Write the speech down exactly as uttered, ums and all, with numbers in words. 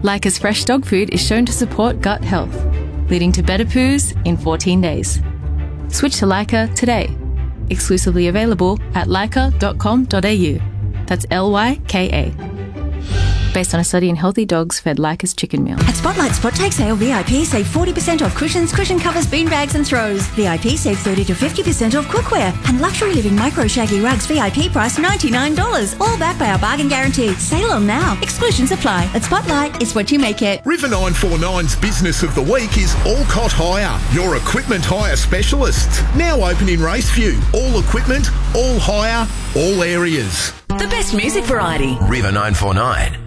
Lyca's fresh dog food is shown to support gut health, leading to better poos in fourteen days. Switch to Lyca today. Exclusively available at lyca dot com dot a u. That's L Y K A. Based on a study in healthy dogs fed Lyca's chicken meal. At Spotlight Spot Take Sale, V I P save forty percent off cushions, cushion covers, bean bags and throws. V I P save thirty to fifty percent off cookware. And Luxury Living Micro Shaggy Rugs V I P price ninety-nine dollars. All backed by our bargain guarantee. Sale on now. Exclusions apply. At Spotlight, it's what you make it. River nine four nine's Business of the Week is Alcott Hire, your equipment hire specialist. Now open in Raceview. All equipment, all hire, all areas. The best music variety. River nine four nine.